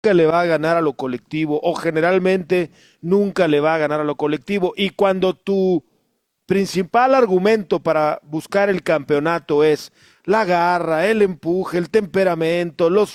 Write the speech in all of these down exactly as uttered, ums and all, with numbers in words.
nunca le va a ganar a lo colectivo, o generalmente nunca le va a ganar a lo colectivo. Y cuando tu principal argumento para buscar el campeonato es la garra, el empuje, el temperamento, los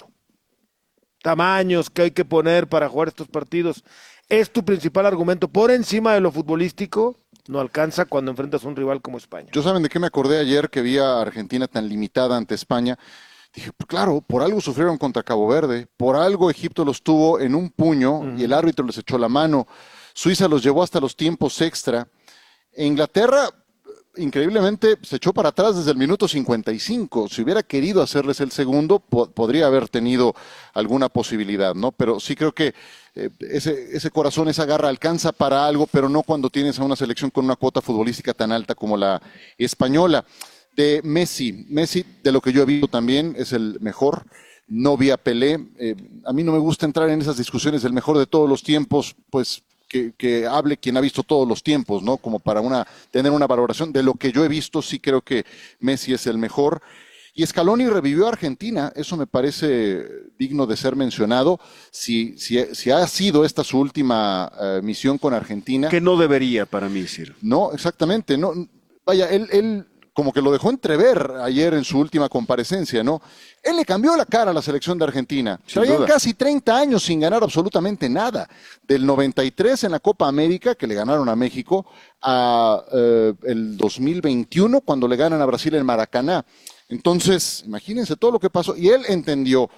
tamaños que hay que poner para jugar estos partidos, es tu principal argumento por encima de lo futbolístico, no alcanza cuando enfrentas a un rival como España. ¿Yo saben de qué me acordé ayer que vi a Argentina tan limitada ante España? Dije, pues claro, por algo sufrieron contra Cabo Verde, por algo Egipto los tuvo en un puño uh-huh. y el árbitro les echó la mano, Suiza los llevó hasta los tiempos extra, e Inglaterra increíblemente se echó para atrás desde el minuto cincuenta y cinco, si hubiera querido hacerles el segundo, po- podría haber tenido alguna posibilidad, ¿no? Pero sí creo que eh, ese, ese corazón, esa garra alcanza para algo, pero no cuando tienes a una selección con una cuota futbolística tan alta como la española. De Messi, Messi, de lo que yo he visto también, es el mejor. No vi a Pelé. Eh, a mí no me gusta entrar en esas discusiones del mejor de todos los tiempos, pues que, que hable quien ha visto todos los tiempos, ¿no? Como para una, tener una valoración. De lo que yo he visto, sí creo que Messi es el mejor. Y Scaloni revivió a Argentina, eso me parece digno de ser mencionado. Si, si, si ha sido esta su última uh, misión con Argentina. Que no debería para mí, Ciro. No, exactamente. No, vaya, él... él como que lo dejó entrever ayer en su última comparecencia, ¿no? Él le cambió la cara a la selección de Argentina. Sin Traían duda. casi treinta años sin ganar absolutamente nada. Del noventa y tres en la Copa América, que le ganaron a México, a eh, el dos mil veintiuno, cuando le ganan a Brasil en Maracaná. Entonces, imagínense todo lo que pasó. Y él entendió,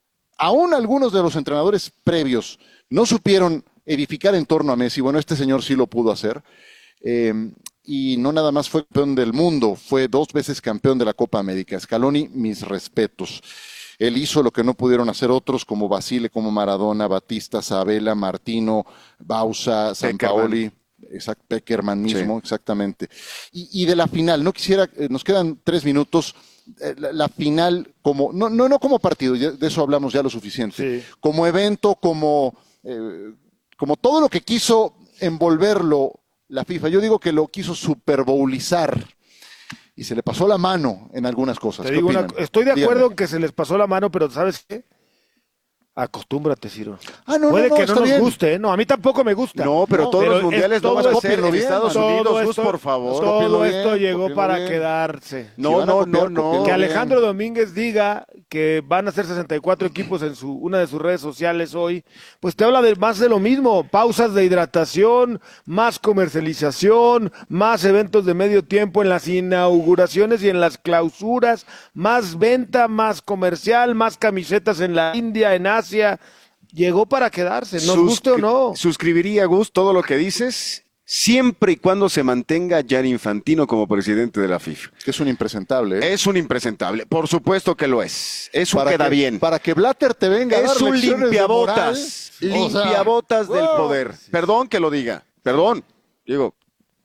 aún algunos de los entrenadores previos no supieron edificar en torno a Messi. Bueno, este señor sí lo pudo hacer. Eh, y no nada más fue campeón del mundo, fue dos veces campeón de la Copa América. Scaloni, mis respetos. Él hizo lo que no pudieron hacer otros como Basile, como Maradona, Batista, Sabella, Martino, Bausa, Sampaoli, exact, Peckerman mismo, sí. Exactamente. Y, y de la final, no quisiera, eh, nos quedan tres minutos, eh, la, la final como, no, no, no como partido, ya, de eso hablamos ya lo suficiente, sí. Como evento, como, eh, como todo lo que quiso envolverlo la FIFA. Yo digo que lo quiso superbowlizar y se le pasó la mano en algunas cosas. Te digo una, estoy de acuerdo Dígame. en que se les pasó la mano, pero ¿sabes qué? Acostúmbrate, Ciro. Ah, no, Puede no, no, que no nos bien. guste, ¿eh? No, a mí tampoco me gusta. No, pero no, todos pero los mundiales no van a ser en Estados Unidos, Gus, por favor. Todo esto llegó para bien. quedarse. No, si no, copiar, no, no. Que Alejandro Domínguez diga que van a ser sesenta y cuatro equipos en su una de sus redes sociales hoy, pues te habla de más de lo mismo, pausas de hidratación, más comercialización, más eventos de medio tiempo en las inauguraciones y en las clausuras, más venta, más comercial, más camisetas en la India, en Asia. Llegó para quedarse, nos Suscri- guste o no. Suscribiría, Gus, todo lo que dices, siempre y cuando se mantenga Gianni Infantino como presidente de la FIFA. Que es un impresentable. ¿eh? Es un impresentable, por supuesto que lo es. Eso para queda que, bien. Para que Blatter te venga es a dar un limpiabotas. Limpiabotas o sea, del wow. poder. Perdón que lo diga, perdón. Digo,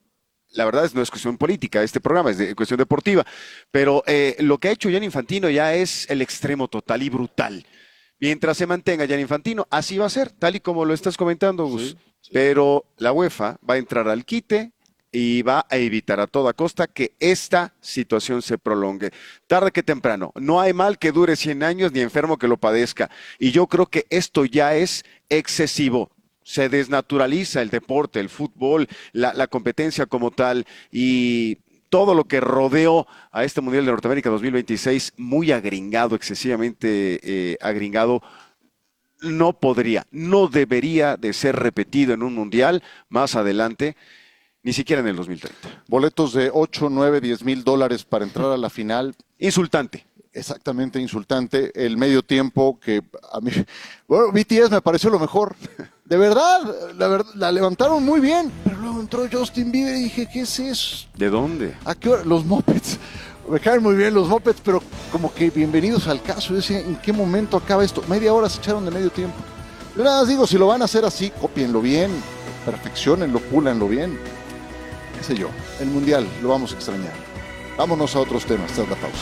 la verdad es no es cuestión política este programa, es de cuestión deportiva. Pero eh, lo que ha hecho Gianni Infantino ya es el extremo total y brutal. Mientras se mantenga Gianni Infantino, así va a ser, tal y como lo estás comentando, Gus. Sí, sí. Pero la UEFA va a entrar al quite y va a evitar a toda costa que esta situación se prolongue. Tarde que temprano. No hay mal que dure cien años ni enfermo que lo padezca. Y yo creo que esto ya es excesivo. Se desnaturaliza el deporte, el fútbol, la, la competencia como tal y todo lo que rodeó a este Mundial de Norteamérica dos mil veintiséis, muy agringado, excesivamente eh, agringado, no podría, no debería de ser repetido en un Mundial más adelante, ni siquiera en el dos mil treinta. Boletos de ocho, nueve, diez mil dólares para entrar a la final. Insultante. Exactamente, insultante. El medio tiempo que a mí... Bueno, B T S me pareció lo mejor. De verdad, la, verdad, la levantaron muy bien. Pero luego entró Justin Bieber y dije, ¿qué es eso? ¿De dónde? ¿A qué hora? Los Muppets. Me caen muy bien los Muppets, pero como que bienvenidos al caso. Yo decía, ¿en qué momento acaba esto? Media hora se echaron de medio tiempo. Yo nada más digo, si lo van a hacer así, cópienlo bien, perfeccionenlo, púlanlo bien. Qué sé yo, el Mundial lo vamos a extrañar. Vámonos a otros temas, tras la pausa.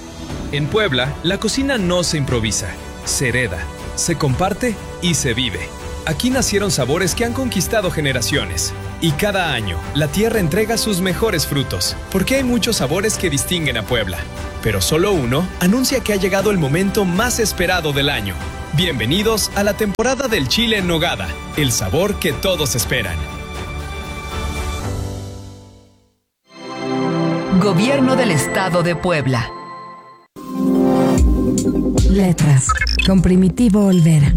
En Puebla, la cocina no se improvisa, se hereda, se comparte y se vive. Aquí nacieron sabores que han conquistado generaciones. Y cada año, la tierra entrega sus mejores frutos, porque hay muchos sabores que distinguen a Puebla. Pero solo uno anuncia que ha llegado el momento más esperado del año. Bienvenidos a la temporada del chile en nogada, el sabor que todos esperan. Gobierno del Estado de Puebla. Letras, con Primitivo Olvera.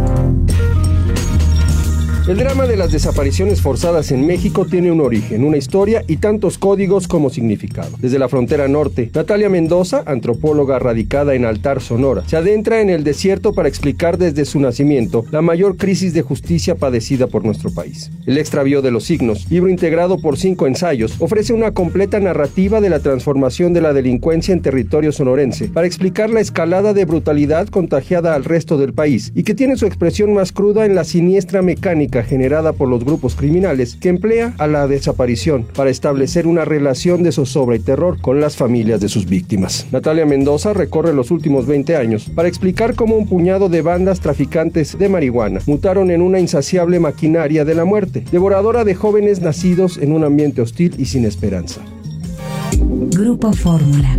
El drama de las desapariciones forzadas en México tiene un origen, una historia y tantos códigos como significado. Desde la frontera norte, Natalia Mendoza, antropóloga radicada en Altar, Sonora, se adentra en el desierto para explicar desde su nacimiento la mayor crisis de justicia padecida por nuestro país. El extravío de los signos, libro integrado por cinco ensayos, ofrece una completa narrativa de la transformación de la delincuencia en territorio sonorense para explicar la escalada de brutalidad contagiada al resto del país y que tiene su expresión más cruda en la siniestra mecánica generada por los grupos criminales que emplea a la desaparición para establecer una relación de zozobra y terror con las familias de sus víctimas. Natalia Mendoza recorre los últimos veinte años para explicar cómo un puñado de bandas traficantes de marihuana mutaron en una insaciable maquinaria de la muerte, devoradora de jóvenes nacidos en un ambiente hostil y sin esperanza. Grupo Fórmula.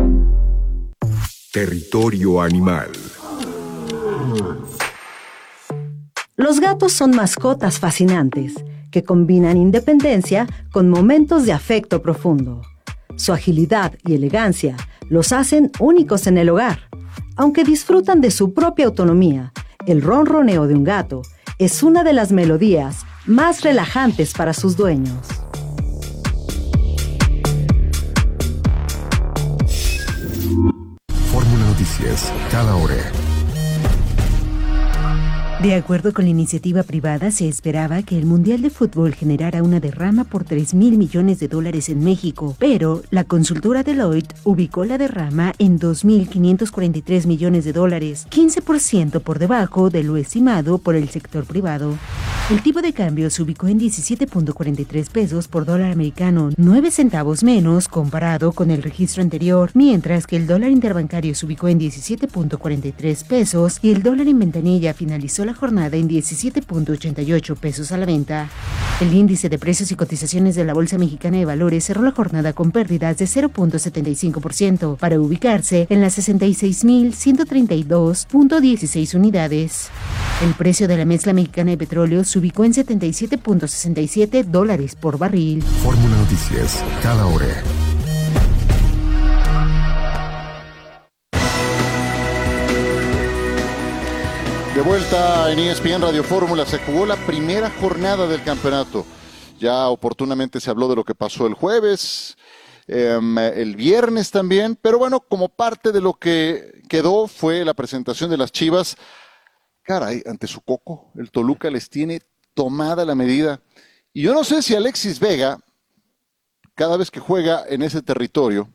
Territorio Animal. Los gatos son mascotas fascinantes que combinan independencia con momentos de afecto profundo. Su agilidad y elegancia los hacen únicos en el hogar. Aunque disfrutan de su propia autonomía, el ronroneo de un gato es una de las melodías más relajantes para sus dueños. Fórmula Noticias, cada hora. De acuerdo con la iniciativa privada, se esperaba que el Mundial de Fútbol generara una derrama por tres mil millones de dólares en México, pero la consultora Deloitte ubicó la derrama en dos mil quinientos cuarenta y tres millones de dólares, quince por ciento por debajo de lo estimado por el sector privado. El tipo de cambio se ubicó en diecisiete punto cuarenta y tres pesos por dólar americano, nueve centavos menos comparado con el registro anterior, mientras que el dólar interbancario se ubicó en diecisiete punto cuarenta y tres pesos y el dólar en ventanilla finalizó la jornada en diecisiete punto ochenta y ocho pesos a la venta. El índice de precios y cotizaciones de la Bolsa Mexicana de Valores cerró la jornada con pérdidas de cero punto setenta y cinco por ciento para ubicarse en las sesenta y seis mil ciento treinta y dos punto dieciséis unidades. El precio de la mezcla mexicana de petróleo se ubicó en setenta y siete punto sesenta y siete dólares por barril. Fórmula Noticias, cada hora. De vuelta en E S P N Radio Fórmula, se jugó la primera jornada del campeonato. Ya oportunamente se habló de lo que pasó el jueves, eh, el viernes también, pero bueno, como parte de lo que quedó fue la presentación de las Chivas. Caray, ante su coco, el Toluca les tiene tomada la medida. Y yo no sé si Alexis Vega, cada vez que juega en ese territorio,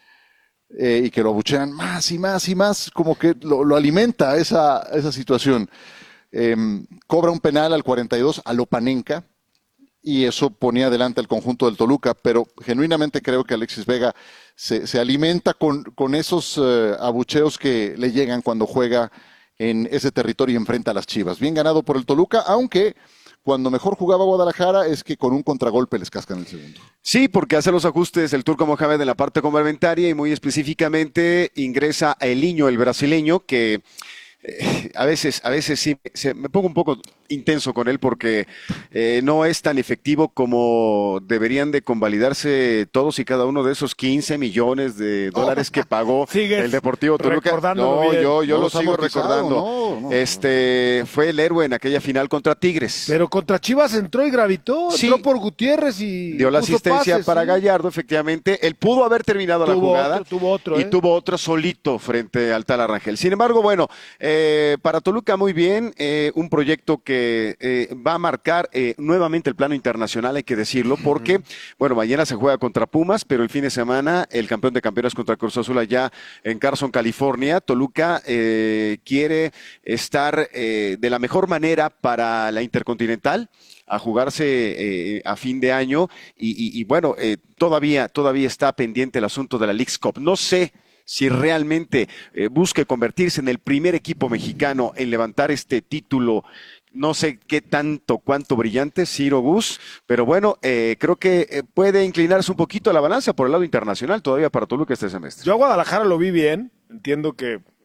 Eh, y que lo abuchean más y más y más, como que lo, lo alimenta esa, esa situación. Eh, cobra un penal al cuarenta y dos a Lopanenka y eso ponía adelante al conjunto del Toluca, pero genuinamente creo que Alexis Vega se, se alimenta con, con esos eh, abucheos que le llegan cuando juega en ese territorio y enfrenta a las Chivas. Bien ganado por el Toluca, aunque cuando mejor jugaba Guadalajara es que con un contragolpe les cascan el segundo. Sí, porque hace los ajustes el Turco Mohamed en la parte complementaria y muy específicamente ingresa a Elinho, el brasileño, que eh, a veces, a veces sí se, me pongo un poco intenso con él porque eh, no es tan efectivo como deberían de convalidarse todos y cada uno de esos quince millones de dólares que pagó el Deportivo Toluca. No, bien. yo, yo No lo los sigo amortizado, recordando. no, no, este fue el héroe en aquella final contra Tigres. Pero contra Chivas entró y gravitó, Sí. entró por Gutiérrez y Dio la puso asistencia pases, para sí. Gallardo, efectivamente. Él pudo haber terminado la Tuvo jugada otro, tuvo otro, y ¿eh? tuvo otro solito frente al Tal Arrangel. Sin embargo, bueno, eh, para Toluca muy bien, eh, un proyecto que eh, va a marcar eh, nuevamente el plano internacional, hay que decirlo, porque, bueno, mañana se juega contra Pumas, pero el fin de semana el campeón de campeones contra Cruz Azul allá en Carson, California. Toluca eh, quiere estar eh, de la mejor manera para la Intercontinental, a jugarse eh, a fin de año y, y, y bueno, eh, todavía, todavía está pendiente el asunto de la Leagues Cup. No sé si realmente eh, busque convertirse en el primer equipo mexicano en levantar este título. No sé qué tanto, cuánto brillante, Ciro Gus, pero bueno, eh, creo que eh, puede inclinarse un poquito a la balanza por el lado internacional todavía para Toluca este semestre. Yo a Guadalajara lo vi bien, entiendo que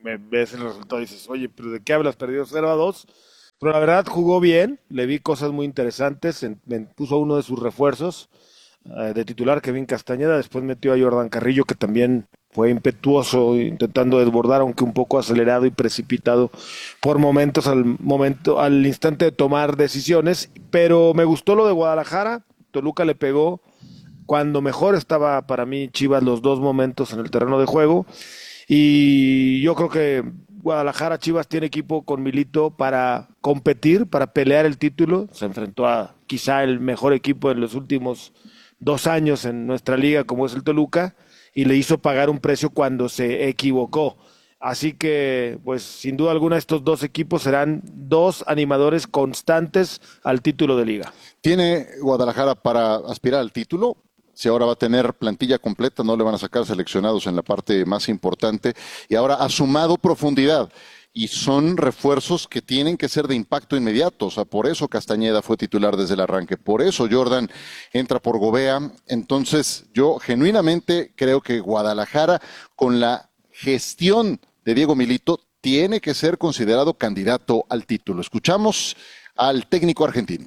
me ves el resultado y dices, oye, pero ¿de qué hablas? Perdido cero a dos. Pero la verdad jugó bien, le vi cosas muy interesantes, en, en, puso uno de sus refuerzos uh, de titular, Kevin Castañeda, después metió a Jordan Carrillo, que también fue impetuoso, intentando desbordar, aunque un poco acelerado y precipitado por momentos al momento, al instante de tomar decisiones. Pero me gustó lo de Guadalajara, Toluca le pegó cuando mejor estaba para mí Chivas los dos momentos en el terreno de juego, y yo creo que Guadalajara, Chivas tiene equipo con Milito para competir, para pelear el título. Se enfrentó a quizá el mejor equipo en los últimos dos años en nuestra liga, como es el Toluca, y le hizo pagar un precio cuando se equivocó. Así que, pues, sin duda alguna, estos dos equipos serán dos animadores constantes al título de liga. ¿Tiene Guadalajara para aspirar al título? Si ahora va a tener plantilla completa, no le van a sacar seleccionados en la parte más importante, y ahora ha sumado profundidad, y son refuerzos que tienen que ser de impacto inmediato. O sea, por eso Castañeda fue titular desde el arranque, por eso Jordan entra por Gobea. Entonces, yo genuinamente creo que Guadalajara, con la gestión de Diego Milito, tiene que ser considerado candidato al título. Escuchamos al técnico argentino.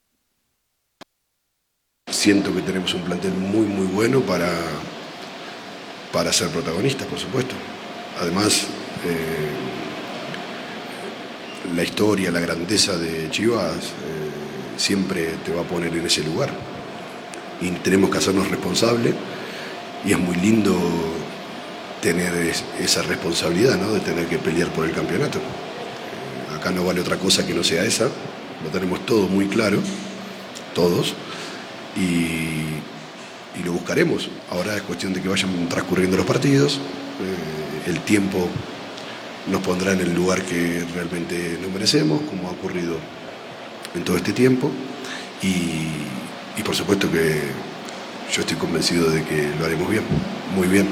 Siento que tenemos un plantel muy muy bueno para, para ser protagonistas, por supuesto. Además, eh, la historia, la grandeza de Chivas eh, siempre te va a poner en ese lugar. Y tenemos que hacernos responsables, y es muy lindo tener es, esa responsabilidad, ¿no? De tener que pelear por el campeonato. Eh, acá no vale otra cosa que no sea esa, lo tenemos todo muy claro, todos. Y, y lo buscaremos. Ahora es cuestión de que vayan transcurriendo los partidos, eh, el tiempo nos pondrá en el lugar que realmente nos merecemos, como ha ocurrido en todo este tiempo, y, y por supuesto que yo estoy convencido de que lo haremos bien, muy bien.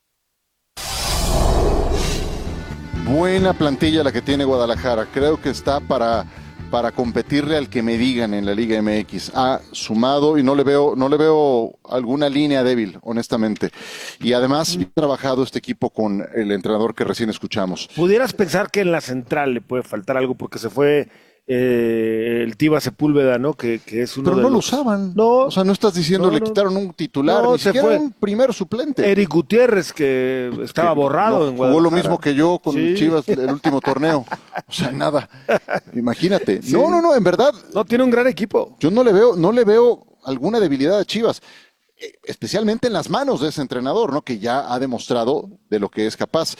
Buena plantilla la que tiene Guadalajara, creo que está para... para competirle al que me digan en la Liga M X. Ha sumado y no le veo, no le veo alguna línea débil, honestamente. Y además, ha trabajado este equipo con el entrenador que recién escuchamos. Pudieras pensar que en la central le puede faltar algo, porque se fue eh, el Tiva Sepúlveda, ¿no? Que, que es uno Pero de no los... lo usaban. No. O sea, no estás diciendo No, le no. quitaron un titular, No, ni se siquiera fue. un primer suplente. Eric Gutiérrez, que estaba Que borrado no, en jugó Guadalajara. lo mismo que yo con Sí. Chivas el último torneo. O sea, nada. Imagínate. Sí. No, no, no, en verdad. No, tiene un gran equipo. Yo no le veo, no le veo alguna debilidad a Chivas, eh, especialmente en las manos de ese entrenador, ¿no? Que ya ha demostrado de lo que es capaz.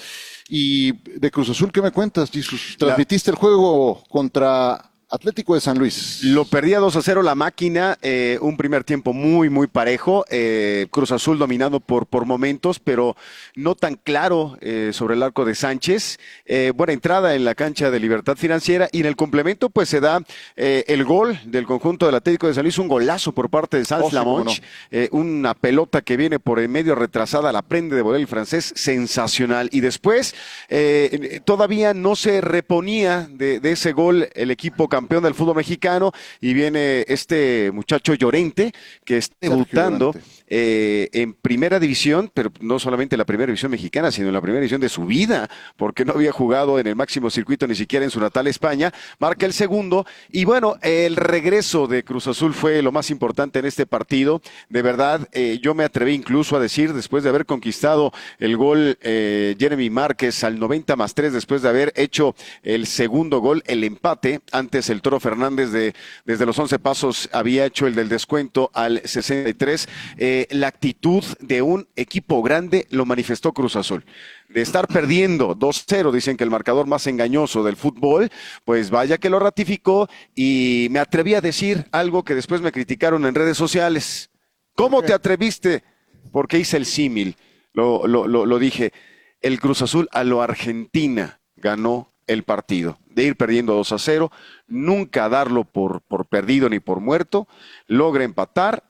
Y de Cruz Azul, ¿qué me cuentas, Jesus? Transmitiste el juego contra Atlético de San Luis. Lo perdía dos a cero la máquina, eh, un primer tiempo muy, muy parejo, eh, Cruz Azul dominado por, por momentos, pero no tan claro eh, sobre el arco de Sánchez. Eh, buena entrada en la cancha de Libertad Financiera, y en el complemento pues se da eh, el gol del conjunto del Atlético de San Luis, un golazo por parte de Sanz Oh, sí, Lamonch, cómo no. eh, una pelota que viene por el medio retrasada, la prende de volea el francés, sensacional. Y después eh, todavía no se reponía de, de ese gol el equipo campeón del fútbol mexicano, y viene este muchacho Llorente, que está Sergio debutando Llorente. eh, en primera división, pero no solamente en la primera división mexicana, sino en la primera división de su vida, porque no había jugado en el máximo circuito ni siquiera en su natal España. Marca el segundo, y bueno, el regreso de Cruz Azul fue lo más importante en este partido. De verdad, eh, yo me atreví incluso a decir, después de haber conquistado el gol eh, Jeremy Márquez al noventa más tres, después de haber hecho el segundo gol, el empate, antes el Toro Fernández de, desde los once pasos había hecho el del descuento al sesenta y tres, eh, la actitud de un equipo grande lo manifestó Cruz Azul. De estar perdiendo dos cero, dicen que el marcador más engañoso del fútbol, pues vaya que lo ratificó, y me atreví a decir algo que después me criticaron en redes sociales. ¿Cómo te atreviste? Porque hice el símil, lo, lo, lo, lo dije. El Cruz Azul a lo Argentina ganó el partido, de ir perdiendo dos a cero, nunca darlo por, por perdido ni por muerto, logra empatar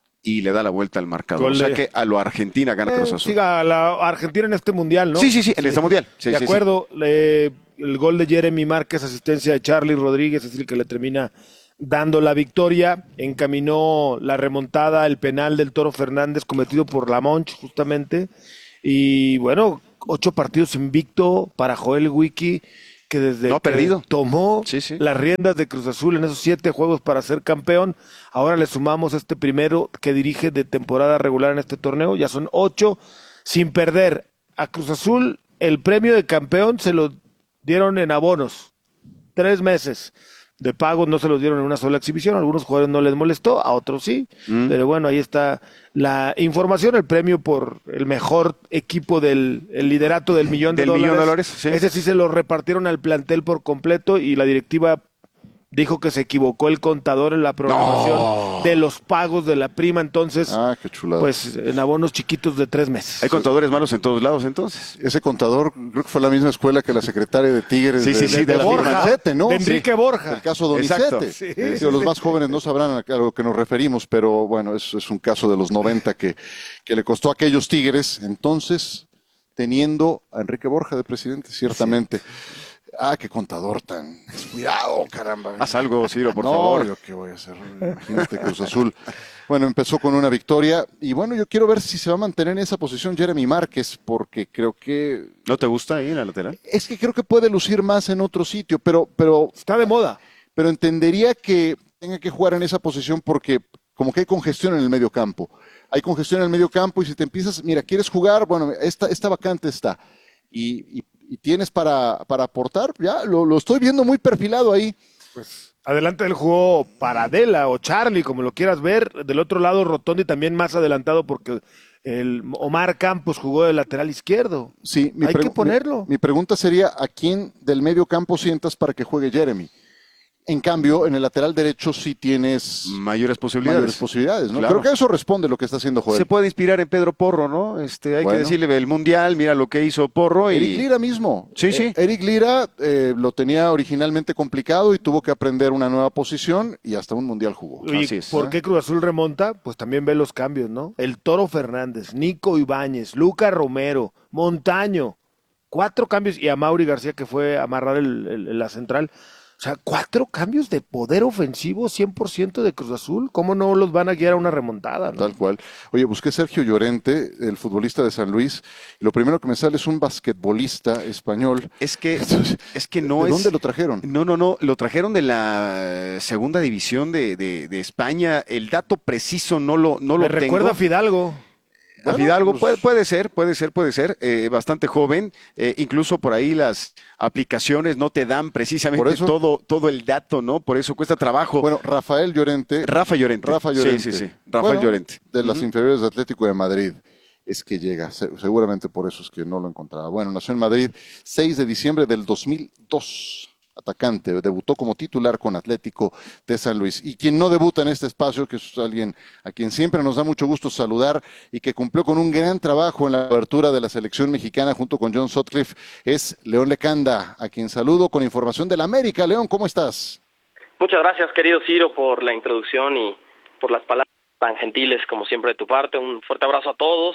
y le da la vuelta al marcador. Gol O sea de- que a lo Argentina gana Eh, Cruz Azul. siga la Argentina en este mundial, ¿no? Sí, sí, sí, en este mundial. Sí, de sí, acuerdo, eh, el gol de Jeremy Márquez, asistencia de Charlie Rodríguez, es el que le termina dando la victoria, encaminó la remontada, el penal del Toro Fernández cometido por Lamonch, justamente, y bueno, ocho partidos invicto para Joel Wiki, que desde no ha que perdido. tomó sí, sí. las riendas de Cruz Azul en esos siete juegos para ser campeón, ahora le sumamos este primero que dirige de temporada regular en este torneo, ya son ocho, sin perder. A Cruz Azul el premio de campeón se lo dieron en abonos, tres meses de pagos no se los dieron en una sola exhibición, a algunos jugadores no les molestó, a otros sí, mm. pero bueno, ahí está la información, el premio por el mejor equipo del el liderato del millón de del dólares, millón de dólares sí. Ese sí se lo repartieron al plantel por completo y la directiva dijo que se equivocó el contador en la programación no. de los pagos de la prima, entonces, ah, qué chulada. Pues en abonos chiquitos de tres meses. Hay contadores malos en todos lados, entonces. Ese contador creo que fue la misma escuela que la secretaria de Tigres sí, de, sí, sí, de, de, de la Donizete, ¿no? De Enrique sí. Borja. El caso Donizete. Sí, sí, sí, los sí. más jóvenes no sabrán a lo que nos referimos, pero bueno, es, es un caso de los noventa que, que le costó a aquellos Tigres, entonces, teniendo a Enrique Borja de presidente, ciertamente. Sí. Ah, qué contador tan descuidado, caramba. Haz algo, Ciro, por no, favor. Yo qué voy a hacer, imagínate Cruz Azul. Bueno, empezó con una victoria y bueno, yo quiero ver si se va a mantener en esa posición Jeremy Márquez, porque creo que... ¿No te gusta ahí en la lateral? Es que creo que puede lucir más en otro sitio, pero... pero está de moda. Pero entendería que tenga que jugar en esa posición porque como que hay congestión en el medio campo. Hay congestión en el medio campo y si te empiezas, mira, ¿quieres jugar? Bueno, esta, esta vacante está. Y... y y tienes para, para aportar, ya lo, lo estoy viendo muy perfilado ahí. Pues adelante él jugó Paradela o Charlie, como lo quieras ver, del otro lado Rotondi también más adelantado porque el Omar Campos jugó de lateral izquierdo. Sí, mi hay que ponerlo. Mi, mi pregunta sería, ¿a quién del medio campo sientas para que juegue Jeremy? En cambio, en el lateral derecho sí tienes mayores posibilidades. Mayores posibilidades, ¿no? Claro. Creo que eso responde lo que está haciendo Joel. Se puede inspirar en Pedro Porro, ¿no? Este, hay bueno. que decirle el Mundial, mira lo que hizo Porro. Y... Eric Lira mismo. Sí, sí. Eh, Eric Lira eh, lo tenía originalmente complicado y tuvo que aprender una nueva posición y hasta un Mundial jugó. ¿Y Así es, por ¿eh? qué Cruz Azul remonta? Pues también ve los cambios, ¿no? El Toro Fernández, Nico Ibáñez, Luca Romero, Montaño, cuatro cambios y a Mauri García que fue a amarrar el, el, la central. O sea, cuatro cambios de poder ofensivo, cien por ciento de Cruz Azul. ¿Cómo no los van a guiar a una remontada? ¿No? Tal cual. Oye, busqué Sergio Llorente, el futbolista de San Luis, y lo primero que me sale es un basquetbolista español. Es que, Entonces, es que no ¿de es... dónde lo trajeron? No, no, no, lo trajeron de la segunda división de, de, de España. El dato preciso no lo, no me lo tengo. Me recuerda a Fidalgo. A Fidalgo, puede, puede ser, puede ser, puede ser, eh, bastante joven, eh, incluso por ahí las aplicaciones no te dan precisamente todo, todo el dato, ¿no? Por eso cuesta trabajo. Bueno, Rafael Llorente. Rafa Llorente. Rafa Llorente. Sí, sí, sí, Rafael bueno, Llorente. De las uh-huh. inferiores de Atlético de Madrid. Es que llega, seguramente por eso es que no lo encontraba. Bueno, nació en Madrid, seis de diciembre del dos mil dos. Atacante, debutó como titular con Atlético de San Luis. Y quien no debuta en este espacio, que es alguien a quien siempre nos da mucho gusto saludar y que cumplió con un gran trabajo en la apertura de la selección mexicana junto con John Sutcliffe, es León Lecanda, a quien saludo con información del América. León, ¿cómo estás? Muchas gracias, querido Ciro, por la introducción y por las palabras tan gentiles como siempre de tu parte. Un fuerte abrazo a todos.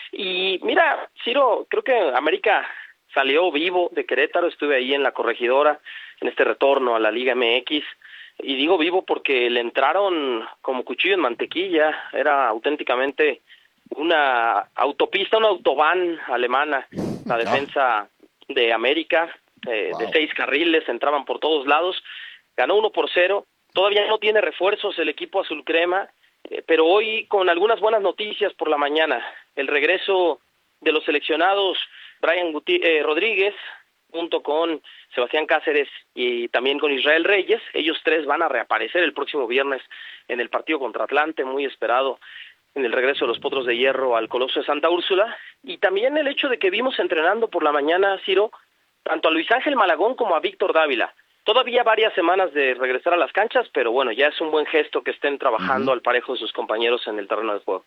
Y mira, Ciro, creo que América salió vivo de Querétaro, estuve ahí en la Corregidora, en este retorno a la Liga M X, y digo vivo porque le entraron como cuchillo en mantequilla, era auténticamente una autopista, una autobahn alemana, la defensa de América, eh, wow. de seis carriles, entraban por todos lados, ganó uno por cero, todavía no tiene refuerzos el equipo azul crema, eh, pero hoy con algunas buenas noticias por la mañana, el regreso de los seleccionados Brian Guti- eh, Rodríguez, junto con Sebastián Cáceres y también con Israel Reyes, ellos tres van a reaparecer el próximo viernes en el partido contra Atlante, muy esperado en el regreso de los Potros de Hierro al Coloso de Santa Úrsula, y también el hecho de que vimos entrenando por la mañana, Ciro, tanto a Luis Ángel Malagón como a Víctor Dávila. Todavía varias semanas de regresar a las canchas, pero bueno, ya es un buen gesto que estén trabajando uh-huh. al parejo de sus compañeros en el terreno de juego.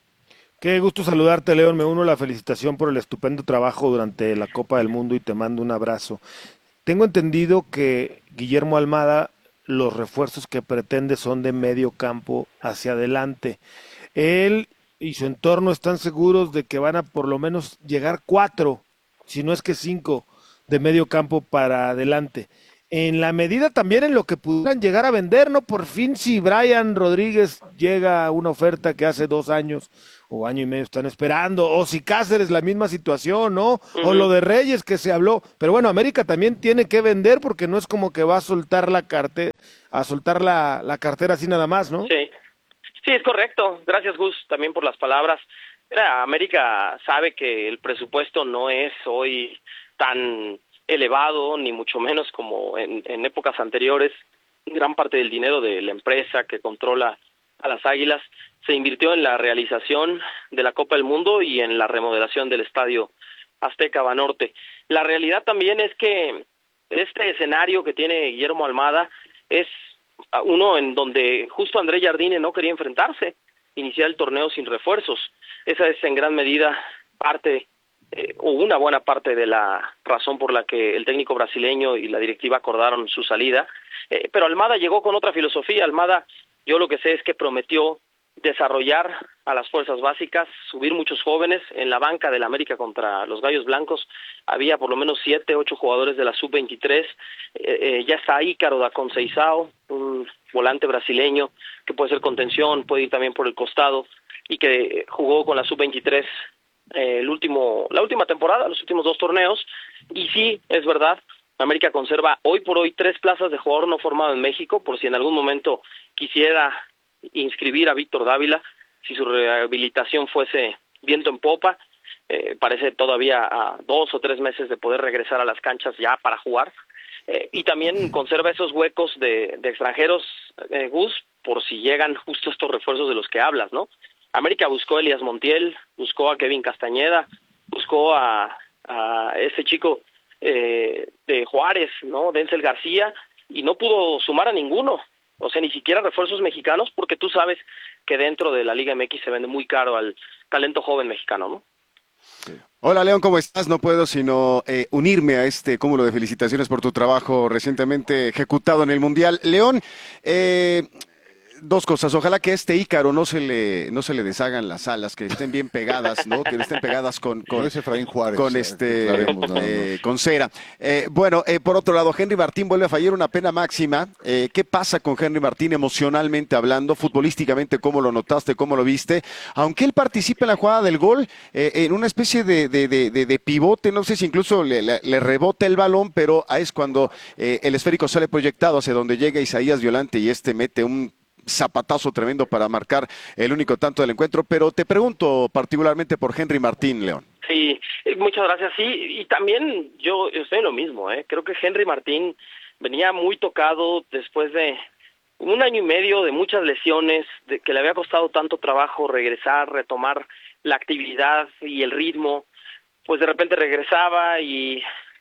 Qué gusto saludarte, León. Me uno a la felicitación por el estupendo trabajo durante la Copa del Mundo y te mando un abrazo. Tengo entendido que Guillermo Almada, los refuerzos que pretende son de medio campo hacia adelante. Él y su entorno están seguros de que van a por lo menos llegar cuatro, si no es que cinco, de medio campo para adelante. en la medida también en lo que pudieran llegar a vender, ¿no? Por fin, si Brian Rodríguez llega a una oferta que hace dos años o año y medio están esperando, o si Cáceres la misma situación, ¿no? Uh-huh. O lo de Reyes que se habló, pero bueno, América también tiene que vender porque no es como que va a soltar la cartera, a soltar la, la cartera así nada más, ¿no? Sí, sí, es correcto. Gracias, Gus, también por las palabras. Mira, América sabe que el presupuesto no es hoy tan elevado, ni mucho menos como en, en épocas anteriores. Gran parte del dinero de la empresa que controla a las Águilas se invirtió en la realización de la Copa del Mundo y en la remodelación del Estadio Azteca Banorte. La realidad también es que este escenario que tiene Guillermo Almada es uno en donde justo André Jardine no quería enfrentarse, iniciar el torneo sin refuerzos. Esa es en gran medida parte eh, o una buena parte de la razón por la que el técnico brasileño y la directiva acordaron su salida. Eh, pero Almada llegó con otra filosofía. Almada, yo lo que sé es que prometió desarrollar a las fuerzas básicas, subir muchos jóvenes. En la banca del América contra los Gallos Blancos había por lo menos siete, ocho jugadores de la sub veintitrés. Eh, eh, ya está Ícaro da Conceição, un volante brasileño que puede ser contención, puede ir también por el costado y que jugó con la sub veintitrés eh, el último, la última temporada, los últimos dos torneos. Y sí, es verdad, América conserva hoy por hoy tres plazas de jugador no formado en México, por si en algún momento quisiera inscribir a Víctor Dávila, si su rehabilitación fuese viento en popa. Eh, parece todavía a dos o tres meses de poder regresar a las canchas ya para jugar. Eh, y también conserva esos huecos de, de extranjeros, eh, Gus, por si llegan justo estos refuerzos de los que hablas, ¿no? América buscó a Elías Montiel, buscó a Kevin Castañeda, buscó a, a ese chico eh, de Juárez, ¿no? Denzel García, y no pudo sumar a ninguno. O sea, ni siquiera refuerzos mexicanos, porque tú sabes que dentro de la Liga M X se vende muy caro al talento joven mexicano, ¿no? Sí. Hola, León, ¿cómo estás? No puedo sino eh, unirme a este cúmulo de felicitaciones por tu trabajo recientemente ejecutado en el Mundial. León, eh, dos cosas. Ojalá que a este Ícaro no se le no se le deshagan las alas, que estén bien pegadas, ¿no? Que estén pegadas con con, ese Efraín Juárez, con este aclaremos, no, eh, no. con cera. Eh, bueno, eh, por otro lado, Henry Martín vuelve a fallar una pena máxima. Eh, ¿Qué pasa con Henry Martín emocionalmente hablando, futbolísticamente? ¿Cómo lo notaste? ¿Cómo lo viste? Aunque él participa en la jugada del gol, eh, en una especie de, de, de, de, de pivote, no sé si incluso le, le, le rebota el balón, pero ahí es cuando eh, el esférico sale proyectado hacia donde llega Isaías Violante y este mete un zapatazo tremendo para marcar el único tanto del encuentro. Pero te pregunto particularmente por Henry Martín, León. Sí, muchas gracias. Sí, y también yo estoy en lo mismo, ¿eh? Creo que Henry Martín venía muy tocado después de un año y medio de muchas lesiones, de que le había costado tanto trabajo regresar, retomar la actividad y el ritmo. Pues de repente regresaba y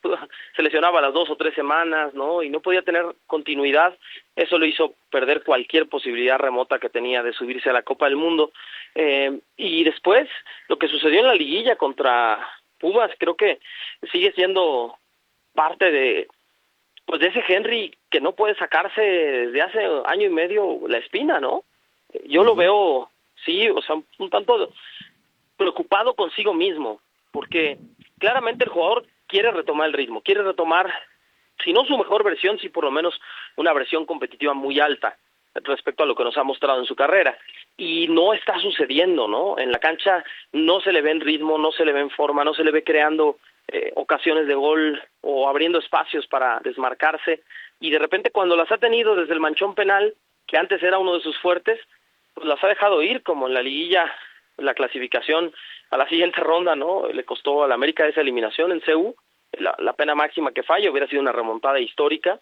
se lesionaba a las dos o tres semanas, ¿no? Y no podía tener continuidad. Eso lo hizo perder cualquier posibilidad remota que tenía de subirse a la Copa del Mundo. Eh, y después, lo que sucedió en la liguilla contra Pumas, creo que sigue siendo parte de, pues de ese Henry que no puede sacarse desde hace año y medio la espina, ¿no? Yo lo veo, sí, o sea, un tanto preocupado consigo mismo, porque claramente el jugador quiere retomar el ritmo, quiere retomar, si no su mejor versión, sí por lo menos una versión competitiva muy alta respecto a lo que nos ha mostrado en su carrera. Y no está sucediendo, ¿no? En la cancha no se le ve en ritmo, no se le ve en forma, no se le ve creando eh, ocasiones de gol o abriendo espacios para desmarcarse. Y de repente cuando las ha tenido desde el manchón penal, que antes era uno de sus fuertes, pues las ha dejado ir, como en la liguilla, la clasificación a la siguiente ronda, ¿no? Le costó a la América esa eliminación en C U, la, la pena máxima que falla, hubiera sido una remontada histórica,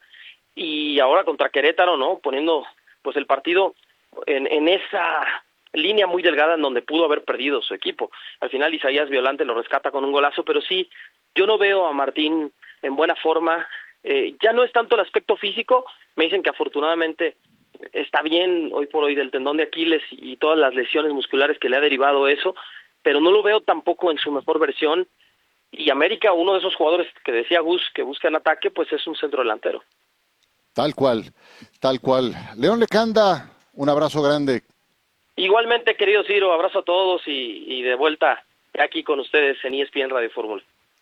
y ahora contra Querétaro, ¿no? Poniendo pues el partido en, en esa línea muy delgada en donde pudo haber perdido su equipo. Al final Isaías Violante lo rescata con un golazo, pero sí, yo no veo a Martín en buena forma. Eh, ya no es tanto el aspecto físico, me dicen que afortunadamente está bien hoy por hoy del tendón de Aquiles y todas las lesiones musculares que le ha derivado eso, pero no lo veo tampoco en su mejor versión. Y América, uno de esos jugadores que decía Gus, que buscan ataque, pues es un centro delantero. Tal cual, tal cual. León Lecanda, un abrazo grande. Igualmente, querido Ciro, abrazo a todos y, y de vuelta aquí con ustedes en E S P N Radio Fórmula.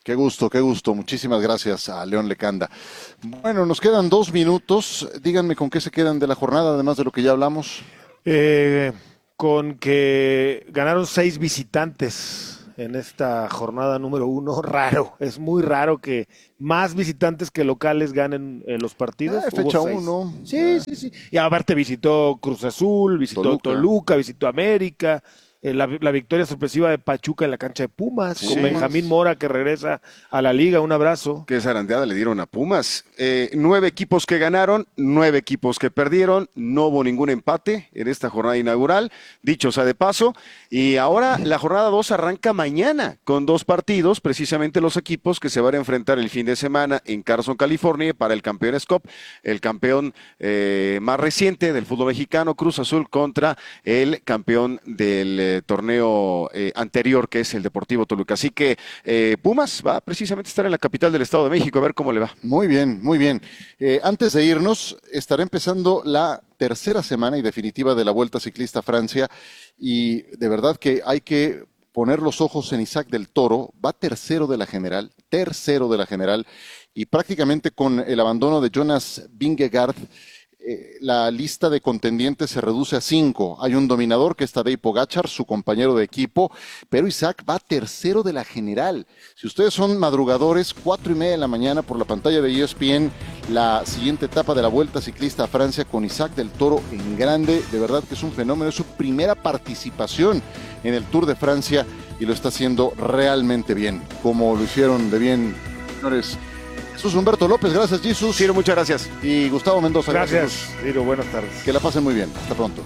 Qué gusto, qué gusto. Muchísimas gracias a León Lecanda. Bueno, nos quedan dos minutos. Díganme con qué se quedan de la jornada, además de lo que ya hablamos. Eh, con que ganaron seis visitantes en esta jornada número uno. Raro, es muy raro que más visitantes que locales ganen en los partidos. Ah, fecha uno. Sí, ah. sí, sí. Y aparte visitó Cruz Azul, visitó Toluca, Toluca visitó América. Eh, la, la victoria sorpresiva de Pachuca en la cancha de Pumas, sí, con Benjamín Mora que regresa a la liga. Un abrazo. Qué zarandeada le dieron a Pumas. Eh, nueve equipos que ganaron, nueve equipos que perdieron. No hubo ningún empate en esta jornada inaugural, dicho sea de paso. Y ahora la jornada dos arranca mañana con dos partidos, precisamente los equipos que se van a enfrentar el fin de semana en Carson, California, para el Campeones Cup, el campeón eh, más reciente del fútbol mexicano, Cruz Azul, contra el campeón del eh, torneo eh, anterior, que es el Deportivo Toluca. Así que eh, Pumas va precisamente a estar en la capital del Estado de México, a ver cómo le va. Muy bien, muy bien. Eh, antes de irnos, estará empezando la tercera semana y definitiva de la Vuelta Ciclista a Francia, y de verdad que hay que poner los ojos en Isaac del Toro. Va tercero de la general, tercero de la general, y prácticamente con el abandono de Jonas Vingegaard, Eh, la lista de contendientes se reduce a cinco. Hay un dominador que es Tadej Pogačar, su compañero de equipo, pero Isaac va tercero de la general. Si ustedes son madrugadores, cuatro y media de la mañana por la pantalla de E S P N, la siguiente etapa de la Vuelta Ciclista a Francia con Isaac del Toro en grande. De verdad que es un fenómeno, es su primera participación en el Tour de Francia y lo está haciendo realmente bien, como lo hicieron de bien, señores. Jesús Humberto López, gracias Jesús. Ciro, muchas gracias. Y Gustavo Mendoza, gracias. Gracias, Ciro, buenas tardes. Que la pasen muy bien. Hasta pronto.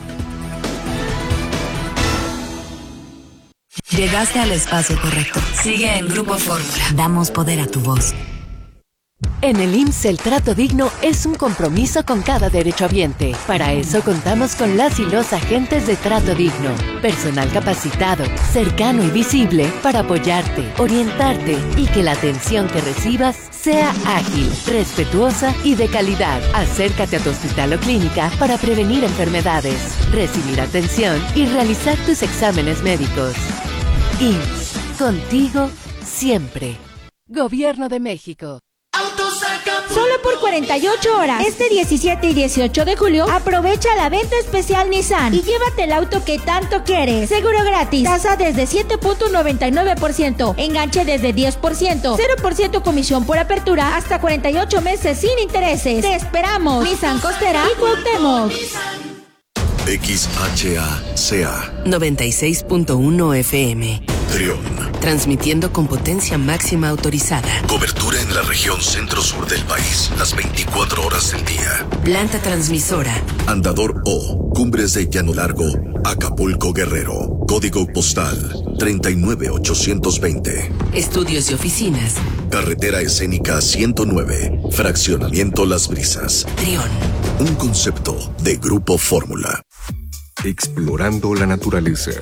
Llegaste al espacio correcto. Sigue en Grupo Fórmula. Damos poder a tu voz. En el I M S S el trato digno es un compromiso con cada derechohabiente. Para eso contamos con las y los agentes de trato digno. Personal capacitado, cercano y visible para apoyarte, orientarte y que la atención que recibas sea ágil, respetuosa y de calidad. Acércate a tu hospital o clínica para prevenir enfermedades, recibir atención y realizar tus exámenes médicos. I M S S, contigo siempre. Gobierno de México. Solo por cuarenta y ocho horas, este diecisiete y dieciocho de julio, aprovecha la venta especial Nissan y llévate el auto que tanto quieres. Seguro gratis, tasa desde siete punto noventa y nueve por ciento, enganche desde diez por ciento, cero por ciento comisión por apertura, hasta cuarenta y ocho meses sin intereses. ¡Te esperamos! Nissan Costera y Cuauhtémoc. X H A C A noventa y seis punto uno F M. Trión. Transmitiendo con potencia máxima autorizada. Cobertura en la región centro-sur del país, las veinticuatro horas del día. Planta transmisora. Andador O, Cumbres de Llano Largo, Acapulco, Guerrero. Código postal treinta y nueve ochocientos veinte. Estudios y oficinas. Carretera escénica ciento nueve, Fraccionamiento Las Brisas. Trión. Un concepto de Grupo Fórmula. Explorando la naturaleza.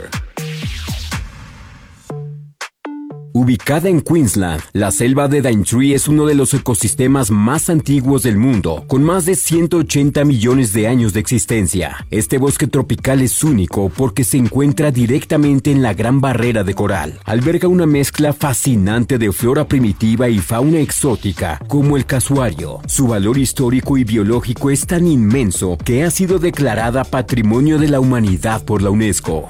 Ubicada en Queensland, la selva de Daintree es uno de los ecosistemas más antiguos del mundo, con más de ciento ochenta millones de años de existencia. Este bosque tropical es único porque se encuentra directamente en la Gran Barrera de Coral. Alberga una mezcla fascinante de flora primitiva y fauna exótica, como el casuario. Su valor histórico y biológico es tan inmenso que ha sido declarada Patrimonio de la Humanidad por la UNESCO.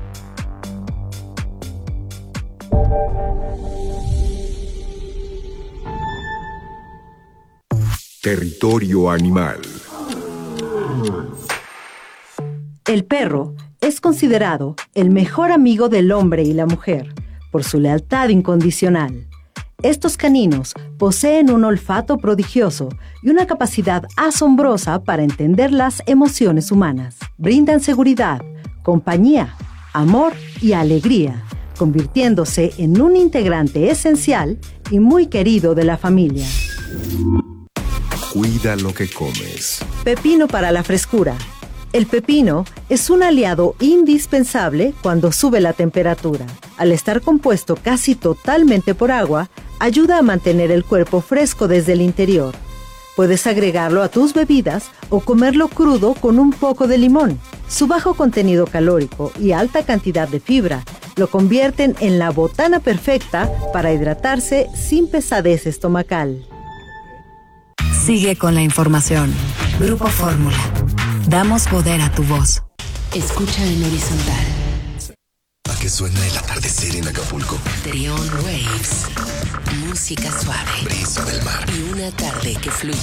Territorio animal. El perro es considerado el mejor amigo del hombre y la mujer por su lealtad incondicional. Estos caninos poseen un olfato prodigioso y una capacidad asombrosa para entender las emociones humanas. Brindan seguridad, compañía, amor y alegría, convirtiéndose en un integrante esencial y muy querido de la familia. Cuida lo que comes. Pepino para la frescura. El pepino es un aliado indispensable cuando sube la temperatura. Al estar compuesto casi totalmente por agua, ayuda a mantener el cuerpo fresco desde el interior. Puedes agregarlo a tus bebidas o comerlo crudo con un poco de limón. Su bajo contenido calórico y alta cantidad de fibra lo convierten en la botana perfecta para hidratarse sin pesadez estomacal. Sigue con la información. Grupo Fórmula. Damos poder a tu voz. Escucha en horizontal. ¿A qué suena el atardecer en Acapulco? Trión Waves. Música suave. Brisa del mar. Y una tarde que fluye.